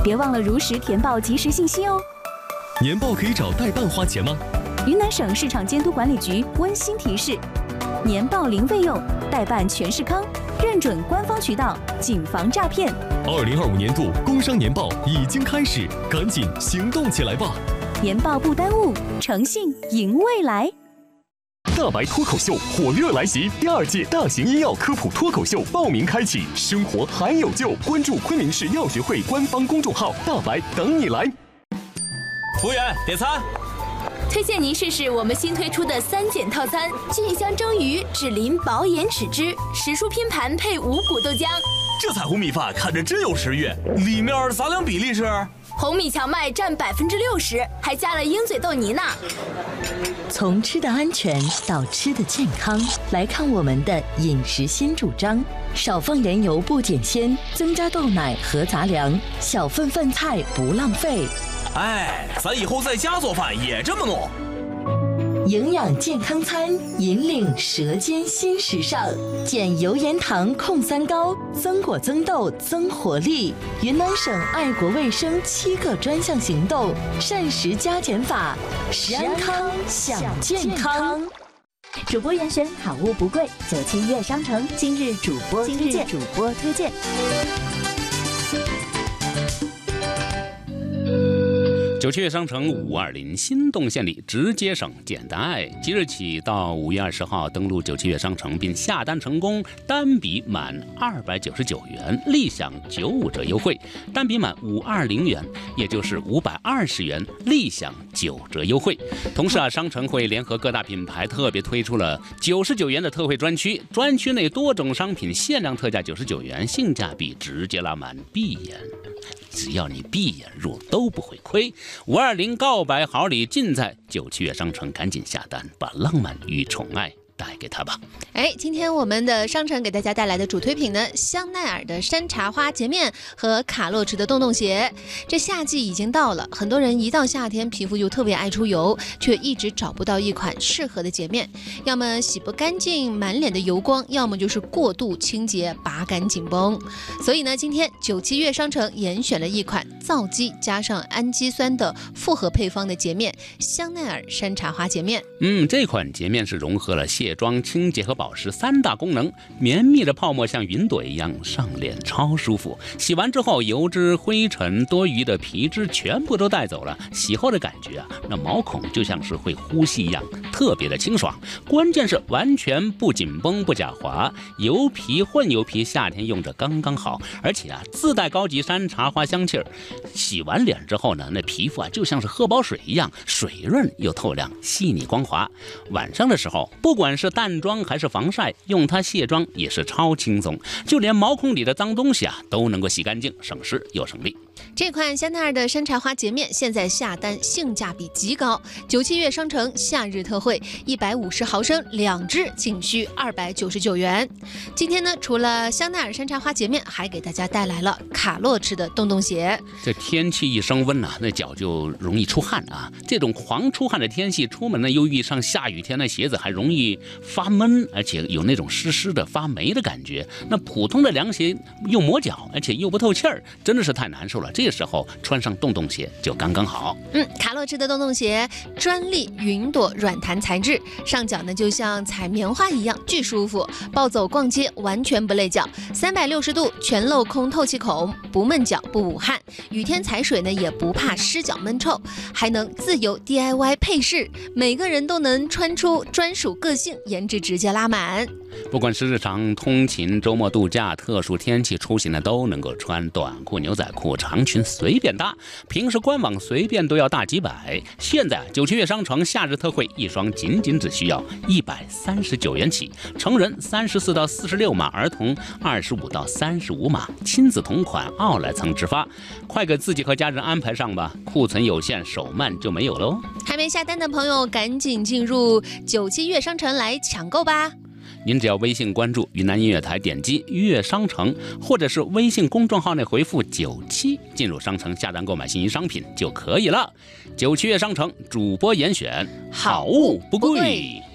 别忘了如实填报及时信息哦。 年报可以找代办花钱吗？ 云南省市场监督管理局温馨提示：年报零费用，代办全是康，认准官方渠道，谨防诈骗。 2025年度工商年报已经开始，赶紧行动起来吧！ 年报不耽误，诚信赢未来。 大白脱口秀火热来袭，第2届大型医药科普脱口秀报名开启，生活还有救！关注昆明市药学会官方公众号，大白等你来。 服务员，点餐。 推荐您试试我们新推出的3减套餐：菌香蒸鱼、脂淋薄盐豉汁、时蔬拼盘配五谷豆浆。 这彩虹米饭看着真有食欲，里面杂粮比例是？ 红米荞麦占60%，还加了鹰嘴豆泥呢。 从吃的安全到吃的健康，来看我们的饮食新主张：少放盐油不减鲜，增加豆奶和杂粮，小份饭菜不浪费。 哎，咱以后在家做饭也这么弄。 营养健康餐，引领舌尖新时尚，减油盐糖控3高，增果增豆增活力。云南省爱国卫生7个专项行动，膳食加减法，食安康享健康。 主播严选，好物不贵，97悦商城今日主播推荐。 97悦商城520新动线里直接省简单爱，即日起到5月20号登录97悦商城并下单成功，单笔满299元立享95折优惠，单笔满520元，也就是520元立享9折优惠。同时商城会联合各大品牌特别推出了99元的特惠专区，专区内多种商品限量特价99元，性价比直接拉满，闭眼。只要你闭眼入都不会亏。520告白好礼尽在97悦商城，赶紧下单，把浪漫与宠爱带给他吧。 今天我们的商城给大家带来的主推品呢，香奈儿的山茶花洁面和卡洛驰的洞洞鞋。这夏季已经到了，很多人一到夏天皮肤就特别爱出油，却一直找不到一款适合的洁面，要么洗不干净满脸的油光，要么就是过度清洁拔干紧绷。所以呢，今天97悦商城严选了一款皂基加上氨基酸的复合配方的洁面，香奈儿山茶花洁面。 这款洁面是融合了卸妆、清洁和保湿3大功能，绵密的泡沫像云朵一样上脸超舒服，洗完之后油脂、灰尘、多余的皮脂全部都带走了，洗后的感觉那毛孔就像是会呼吸一样，特别的清爽。关键是完全不紧绷不假滑，油皮混油皮夏天用着刚刚好，而且自带高级山茶花香气儿。洗完脸之后呢，那皮肤就像是喝饱水一样，水润又透亮，细腻光滑。晚上的时候，不管是淡妆还是防晒，用它卸妆也是超轻松，就连毛孔里的脏东西都能够洗干净，省时又省力。 这款香奈儿的山茶花洁面现在下单性价比极高，97悦商城夏日特惠，150毫升2支仅需299元。今天呢，除了香奈儿山茶花洁面，还给大家带来了卡洛驰的洞洞鞋。 这天气一升温那脚就容易出汗这种狂出汗的天气，出门呢又遇上下雨天，那鞋子还容易发闷，而且有那种湿湿的发霉的感觉。那普通的凉鞋又磨脚，而且又不透气儿，真的是太难受了。这时候穿上洞洞鞋就刚刚好。 卡洛驰的洞洞鞋专利云朵软弹材质，上脚呢就像踩棉花一样巨舒服，暴走逛街完全不累脚，360度全镂空透气孔，不闷脚不捂汗，雨天踩水呢也不怕湿脚闷臭，还能自由 DIY 配饰，每个人都能穿出专属个性，颜值直接拉满。 不管是日常通勤、周末度假、特殊天气出行呢，都能够穿短裤、牛仔裤、长裙随便搭，平时官网随便都要大几百。现在97悦商城夏日特惠，一双仅只需要139元起，成人34到46码，儿童25到35码，亲子同款奥莱层直发，快给自己和家人安排上吧，库存有限，手慢就没有喽。 还没下单的朋友，赶紧进入97悦商城来抢购吧。 您只要微信关注云南音乐台，点击悦商城，或者是微信公众号内回复97，进入商城下单购买心仪商品就可以了。97悦商城主播严选，好物不贵。